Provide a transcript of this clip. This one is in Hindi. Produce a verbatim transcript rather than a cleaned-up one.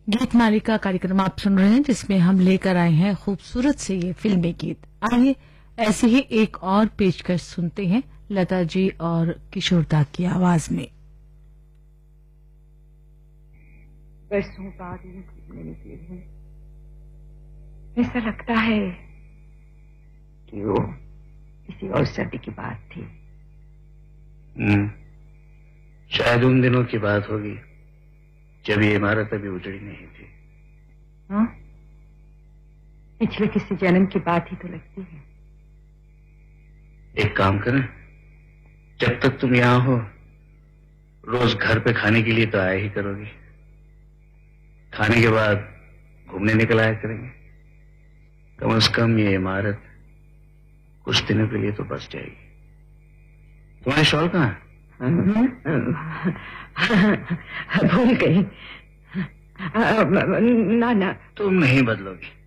गीत मालिका कार्यक्रम आप सुन रहे हैं, जिसमें हम लेकर आए हैं खूबसूरत से ये फिल्मी गीत। आइए ऐसे ही एक और पेशकश सुनते हैं लता जी और किशोर दा की आवाज में। बरसों बाद यूं घूमने निकली हूँ, ऐसा लगता है कि वो किसी और सदी की बात थी। हम्म, शायद उन दिनों की बात होगी जब ये इमारत अभी उजड़ी नहीं थी। हाँ, पिछले किसी जन्म की बात ही तो लगती है। एक काम करें, जब तक तुम यहाँ हो रोज घर पे खाने के लिए तो आया ही करोगी, खाने के बाद घूमने निकल आया करेंगे। कम से कम ये इमारत कुछ दिनों के लिए तो बच जाएगी। तुम्हारी शॉल कहाँ है? भूल गई। ना ना, तुम नहीं बदलोगी।